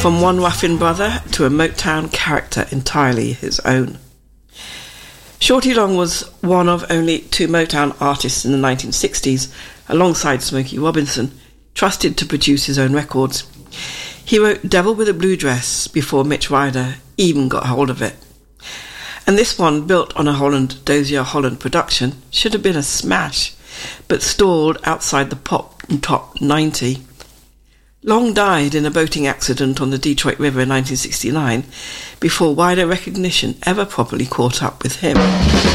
From one Ruffin brother to a Motown character entirely his own. Shorty Long was one of only two Motown artists in the 1960s, alongside Smokey Robinson, trusted to produce his own records. He wrote Devil with a Blue Dress before Mitch Ryder even got hold of it. And this one, built on a Dozier Holland production, should have been a smash, but stalled outside the pop top 90. Long died in a boating accident on the Detroit River in 1969, before wider recognition ever properly caught up with him.